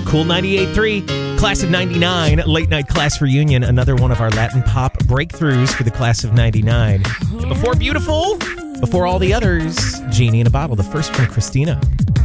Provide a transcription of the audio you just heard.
Cool 98.3, Class of 99, Late Night Class Reunion, another one of our Latin pop breakthroughs for the Class of 99. Before Beautiful, before all the others, Genie in a Bottle, the first from Christina.